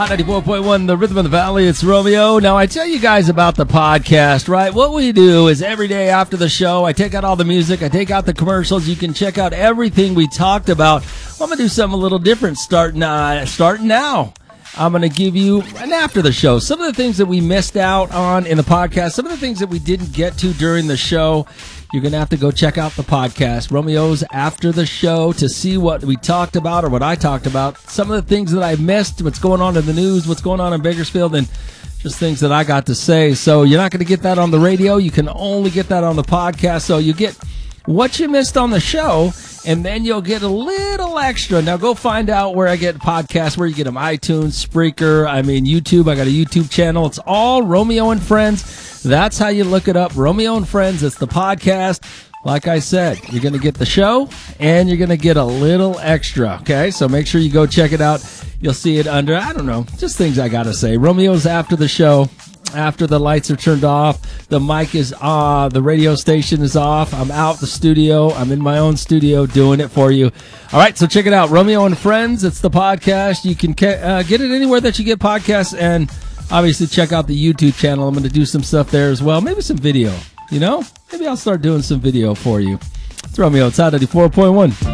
Hot 94.1, the Rhythm of the Valley. It's Romeo. Now, I tell you guys about the podcast, right? What we do is every day after the show, I take out all the music, I take out the commercials. You can check out everything we talked about. Well, I'm going to do something a little different starting now. I'm going to give you an after the show. Some of the things that we missed out on in the podcast, some of the things that we didn't get to during the show. You're going to have to go check out the podcast, Romeo's After the Show, to see what we talked about or what I talked about. Some of the things that I missed, what's going on in the news, what's going on in Bakersfield, and just things that I got to say. So you're not going to get that on the radio. You can only get that on the podcast. So you get what you missed on the show, and then you'll get a little extra. Now go find out where I get podcasts, where you get them, iTunes, Spreaker, YouTube. I got a YouTube channel. It's all Romeo and Friends. That's how you look it up, Romeo and Friends. It's the podcast. Like I said, you're going to get the show, and you're going to get a little extra, okay? So make sure you go check it out. You'll see it under, just things I got to say. Romeo's After the Show. After the lights are turned off, the mic is the radio station is off. I'm out the studio. I'm in my own studio doing it for you. All right, so check it out. Romeo and Friends. It's the podcast. You can get it anywhere that you get podcasts, and obviously check out the YouTube channel. I'm going to do some stuff there as well. Maybe some video, Maybe I'll start doing some video for you. It's Romeo. It's Hot 94.1.